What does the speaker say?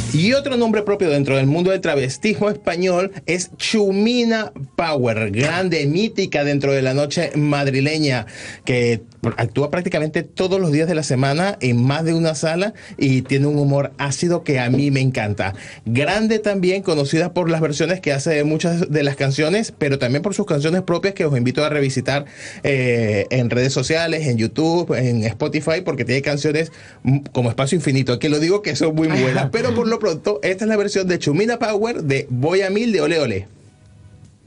Y otro nombre propio dentro del mundo del travestismo español es Chumina Power, grande, mítica dentro de la noche madrileña, que actúa prácticamente todos los días de la semana en más de una sala y tiene un humor ácido que a mí me encanta. Grande también, conocida por las versiones que hace de muchas de las canciones, pero también por sus canciones propias que os invito a revisitar en redes sociales, en YouTube, en Spotify, porque tiene canciones como Espacio Infinito, que lo digo que son muy buenas, pero por lo pronto esta es la versión de Chumina Power de Voy a Mil de Ole Ole.